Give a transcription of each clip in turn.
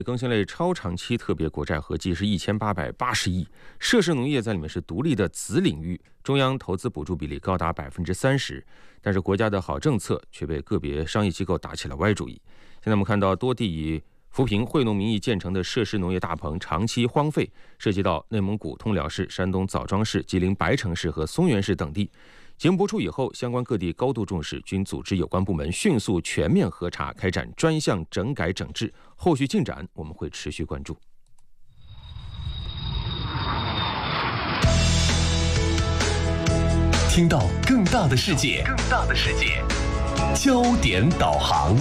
更新类超长期特别国债合计是1880亿，涉事农业在里面是独立的子领域，中央投资补助比例高达30%，但是国家的好政策却被个别商业机构打起了歪主意。现在我们看到多地以扶贫惠农名义建成的涉事农业大棚长期荒废，涉及到内蒙古通辽市、山东枣庄市、吉林白城市和松原市等地。节目播出以后，相关各地高度重视，均组织有关部门迅速全面核查，开展专项整改整治。后续进展我们会持续关注。 听到更大的世界，焦点导航。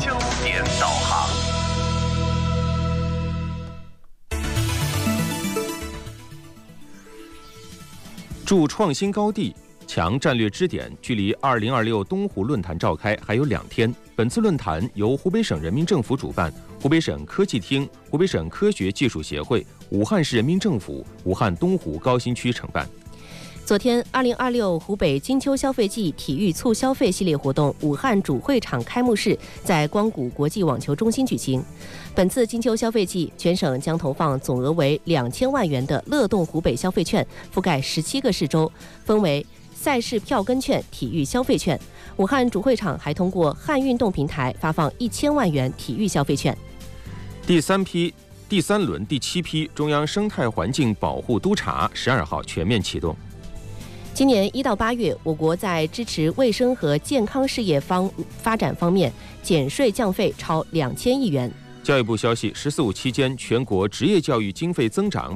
筑创新高地，强战略支点，距离2026东湖论坛召开还有2天。本次论坛由湖北省人民政府主办，湖北省科技厅、湖北省科学技术协会、武汉市人民政府、武汉东湖高新区承办。 昨天，2026湖北金秋消费季体育促消费系列活动武汉主会场开幕式在光谷国际网球中心举行。本次金秋消费季，全省将投放总额为2000万元的乐动湖北消费券，覆盖17个市州，分为赛事票根券、体育消费券。武汉主会场还通过汉运动平台发放1000万元体育消费券。 第三轮第7批中央生态环境保护督查12号全面启动。 今年1到8月，我国在支持卫生和健康事业发展方面减税降费超2000亿元。 教育部消息，“14·5”期间全国职业教育经费增长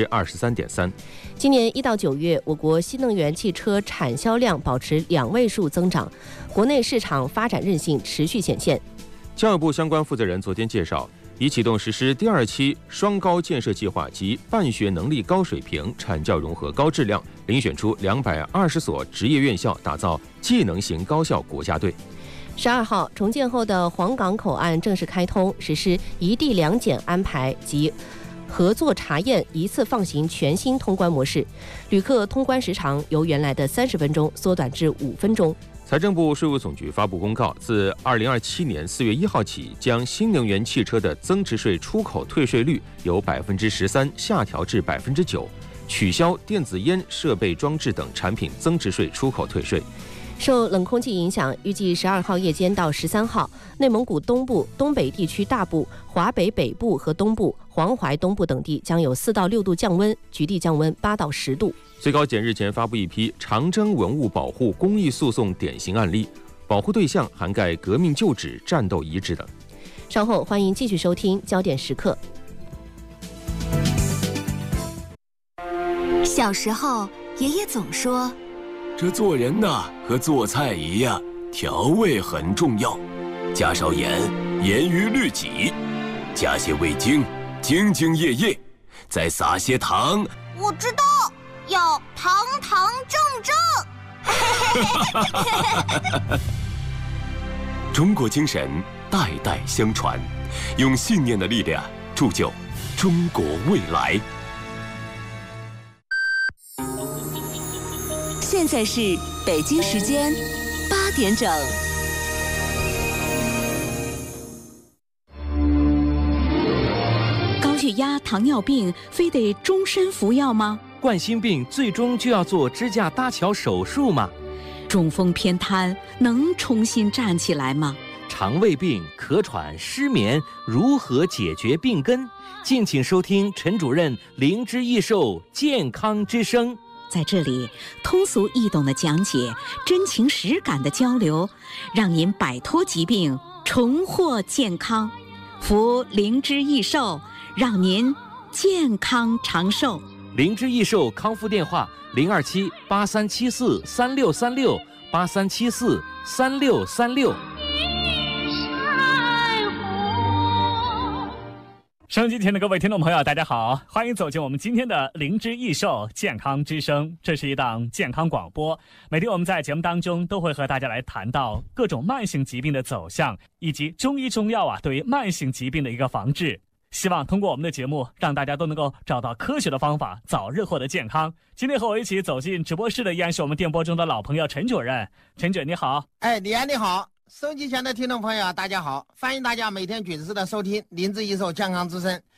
23.3%。 今年1到9月，我国新能源汽车产销量保持2位数增长，国内市场发展韧性持续显现。 教育部相关负责人昨天介绍，已启动实施第2期双高建设计划及办学能力高水平、产教融合高质量，遴选出220所职业院校，打造技能型高校国家队。 12号，重建后的黄岗口岸正式开通，实施一地两检安排及合作查验一次放行全新通关模式，旅客通关时长由原来的30分钟缩短至5分钟。 财政部税务总局发布公告，自2027年4月1号起，将新能源汽车的增值税出口退税率由13%下调至9%，取消电子烟设备装置等产品增值税出口退税。 受冷空气影响，预计12号夜间到13号，内蒙古东部、东北地区大部、华北北部和东部、黄淮东部等地将有4到6度降温，局地降温8到10度。 最高检日前发布一批长征文物保护公益诉讼典型案例，保护对象涵盖革命旧址、战斗遗址等。 稍后欢迎继续收听焦点时刻。 小时候，爷爷总说， 这做人呐，和做菜一样，调味很重要，加少盐，严于律己；加些味精，兢兢业业；再撒些糖。 我知道，要堂堂正正。 中国精神代代相传，用信念的力量铸就中国未来。 现在是北京时间8点整。 高血压、糖尿病非得终身服药吗？ 冠心病最终就要做支架搭桥手术吗？ 中风偏瘫能重新站起来吗？ 肠胃病、咳喘、失眠如何解决病根？敬请收听陈主任灵芝益寿健康之声。 在这里，通俗易懂的讲解，真情实感的交流，让您摆脱疾病，重获健康。服灵芝益寿，让您健康长寿。 灵芝益寿康复电话：027-8374-3636，8374-3636。 收音机前的各位听众朋友，大家好，欢迎走进我们今天的灵芝益寿健康之声。这是一档健康广播，每天我们在节目当中都会和大家来谈到各种慢性疾病的走向，以及中医中药对于慢性疾病的一个防治。希望通过我们的节目，让大家都能够找到科学的方法，早日获得健康。今天和我一起走进直播室的依然是我们电波中的老朋友陈主任。陈主任你好。 李安你好， 收机前的听众朋友，大家好！欢迎大家每天准时的收听《林志一寿健康之声》。